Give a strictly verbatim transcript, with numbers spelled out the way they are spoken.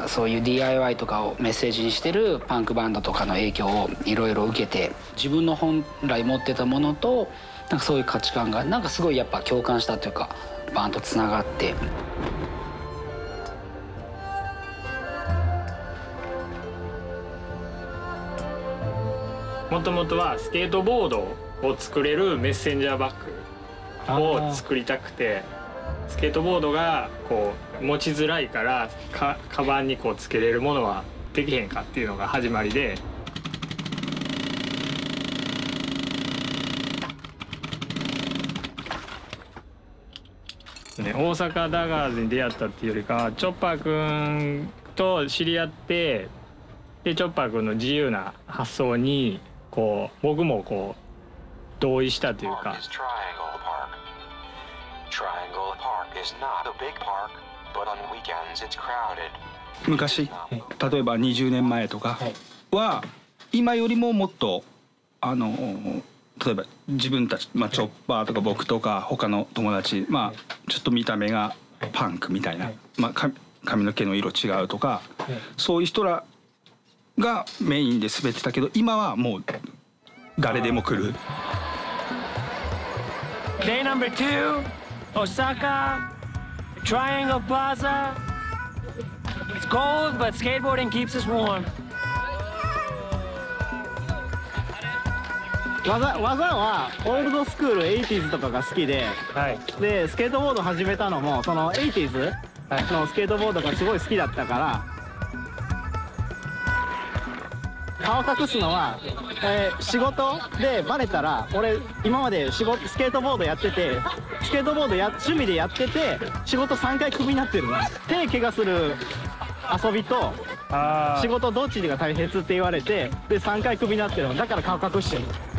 そういう ディーアイワイ とかをメッセージにしてるパンクバンドとかの影響をいろいろ受けて、自分の本来持ってたものとなんかそういう価値観がなんかすごいやっぱ共感したというか、バーンとつながって。 もともとはスケートボードを作れるメッセンジャーバッグを作りたくて、スケートボードがこう持ちづらいからかカバンにこうつけれるものはできへんかっていうのが始まりで、ね、大阪ダガーズに出会ったっていうよりかはチョッパーくんと知り合って、でチョッパーくんの自由な発想にこう僕もこう同意したというか。 昔、例えばにじゅうねんまえとかは今よりももっとあの例えば自分たち、まあ、チョッパーとか僕とか他の友達、まあ、ちょっと見た目がパンクみたいな、まあ、髪の毛の色違うとか、そういう人らがメインで滑ってたけど、今はもう誰でも来る。 Day number two, Osaka, Triangle Plaza. It's cold, but skateboarding keeps us warm. 技, 技はオールドスクールエイティーズとかが好きで、 はい、 でスケートボード始めたのもそのエイティーズのスケートボードがすごい好きだったから、顔隠すのは、えー、仕事でバレたら、俺今まで仕事スケートボードやってて、スケートボードや趣味でやってて仕事さんかいクビになってるの。手怪我する遊びと仕事どっちが大切って言われて、でさんかいクビになってるの。だから顔隠してる。